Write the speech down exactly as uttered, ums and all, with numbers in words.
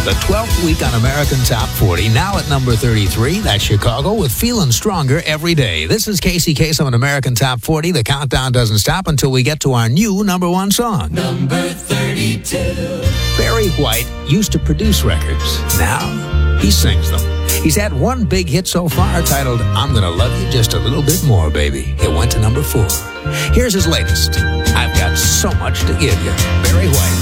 The twelfth week on American Top forty. Now at number thirty-three, that's Chicago with Feeling Stronger Every Day. This is Casey Kasem on American Top forty. The countdown doesn't stop until we get to our new number one song. Number thirty-two. Barry White used to produce records. Now he sings them. He's had one big hit so far titled I'm Gonna Love You Just a Little Bit More, Baby. It went to number four. Here's his latest. I've got so much to give you. Barry White.